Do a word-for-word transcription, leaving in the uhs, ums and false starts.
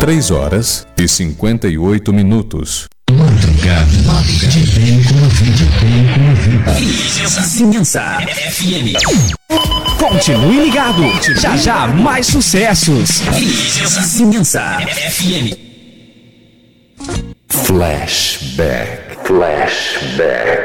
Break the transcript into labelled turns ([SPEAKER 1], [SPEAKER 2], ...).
[SPEAKER 1] três horas e cinquenta e oito minutos.
[SPEAKER 2] Madrugada, de bem com a vida, de bem com a vida. Vizinhança F M.
[SPEAKER 3] Continue ligado, já já mais sucessos.
[SPEAKER 2] Vizinhança F M.
[SPEAKER 4] Flashback, flashback.